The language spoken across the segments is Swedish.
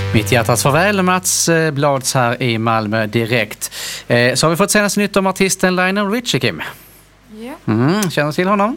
Mitt hjärtas farväl, Mats Blads här i Malmö direkt. Så har vi fått senaste nytt om artisten Lionel Richie, Kim. Ja. Känner till honom?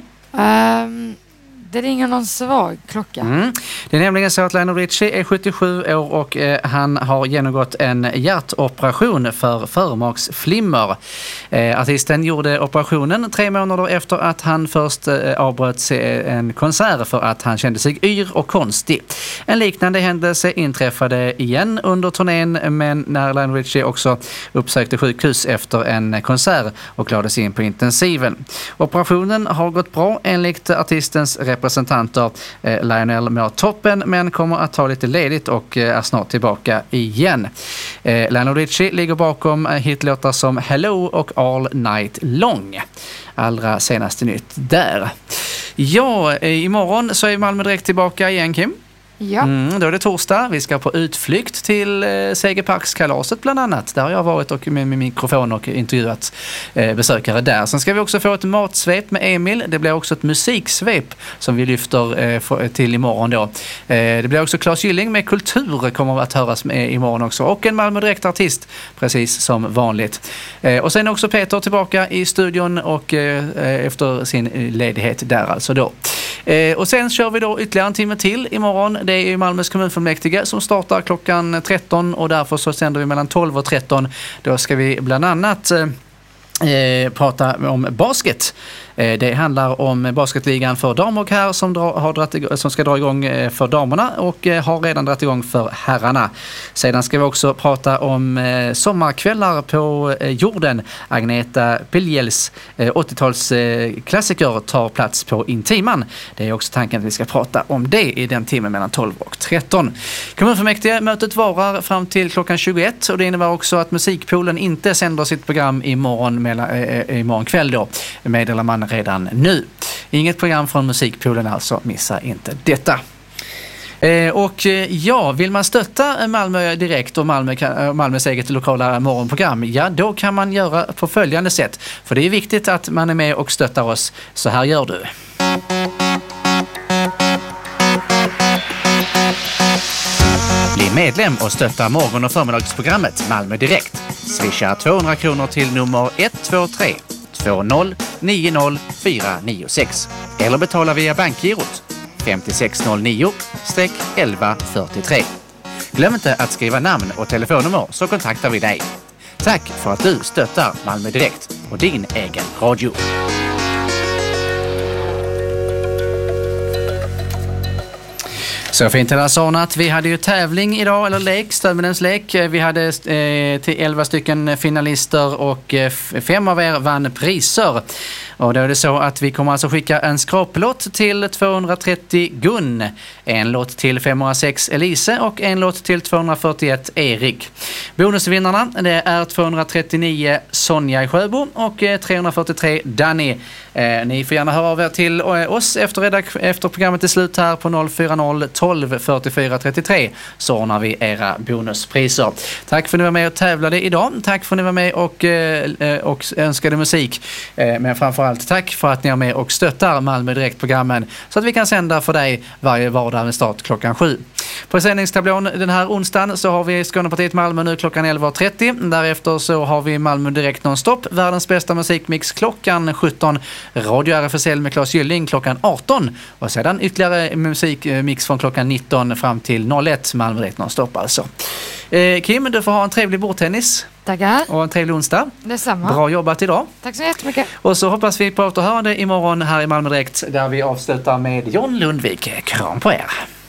Det ringer någon svag klocka. Det är nämligen så att Lionel Richie är 77 år och han har genomgått en hjärtoperation för förmaksflimmer. Artisten gjorde operationen 3 månader efter att han först avbröt en konsert för att han kände sig yr och konstig. En liknande händelse inträffade igen under turnén, men när Lionel Richie också uppsökte sjukhus efter en konsert och lades in på intensiven. Operationen har gått bra enligt artistens representanter. Lionel mår toppen men kommer att ta lite ledigt och är snart tillbaka igen. Lionel Richie ligger bakom hitlåtar som Hello och All Night Long. Allra senaste nytt där. Ja, imorgon så är Malmö direkt tillbaka igen, Kim. Ja. Då är det torsdag. Vi ska på utflykt till Segerparkskalaset bland annat. Där har jag varit och med mikrofon och intervjuat besökare där. Sen ska vi också få ett matsvep med Emil. Det blir också ett musiksvep som vi lyfter till imorgon då. Det blir också Claes Gylling med kultur kommer att höras med imorgon också. Och en Malmö direktartist precis som vanligt. Och sen också Peter tillbaka i studion och efter sin ledighet där alltså då. Och sen kör vi då ytterligare en timme till imorgon. Det är Malmös kommunfullmäktige som startar klockan 13 och därför så sänder vi mellan 12 och 13. Då ska vi bland annat prata om basket. Det handlar om basketligan för damer och herrar som ska dra igång för damerna och har redan dragit igång för herrarna. Sedan ska vi också prata om sommarkvällar på jorden. Agneta Piljels 80-talsklassiker tar plats på Intiman. Det är också tanken att vi ska prata om det i den timmen mellan 12 och 13. Kommunfullmäktige mötet varar fram till klockan 21 och det innebär också att Musikpoolen inte sänder sitt program imorgon kväll då, meddelar man redan nu. Inget program från Musikpoolen alltså, missa inte detta. Och ja, vill man stötta Malmö direkt och Malmös eget lokala morgonprogram, ja då kan man göra på följande sätt. För det är viktigt att man är med och stöttar oss. Så här gör du. Bli medlem och stötta morgon- och förmiddagsprogrammet Malmö Direkt. Swisha 200 kronor till nummer 123 20 90 496 eller betala via bankgirot 5609-1143. Glöm inte att skriva namn och telefonnummer så kontaktar vi dig. Tack för att du stöttar Malmö Direkt och din egen radio. Så fint är det så att vi hade ju tävling idag, eller lek, Stödmedens lek. Vi hade till 11 stycken finalister och 5 av er vann priser. Och då är det så att vi kommer alltså skicka en skraplott till 230 Gun, en lott till 506 Elise och en lott till 241 Erik. Bonusvinnarna det är 239 Sonja i Sjöbo och 343 Danny. Ni får gärna höra av er till oss efter programmet är slut här på 040 12 44 33 så ordnar vi era bonuspriser. Tack för att ni var med och tävlade idag. Tack för att ni var med och önskade musik. Men framförallt tack för att ni är med och stöttar Malmö Direkt-programmen så att vi kan sända för dig varje vardag med start klockan 7. På sändningstablån den här onsdagen så har vi Skånepartiet Malmö nu klockan 11.30. Därefter så har vi Malmö Direkt nonstop, världens bästa musikmix klockan 17. Radio RFSL med Claes Gylling klockan 18. Och sedan ytterligare musikmix från klockan 19 fram till 01 Malmö Direkt nonstop alltså. Kim, du får ha en trevlig bordtennis. Tackar. Och en trevlig onsdag. Detsamma. Bra jobbat idag. Tack så jättemycket. Och så hoppas vi på att höra det imorgon här i Malmö Direkt där vi avslutar med John Lundvik. Kram på er.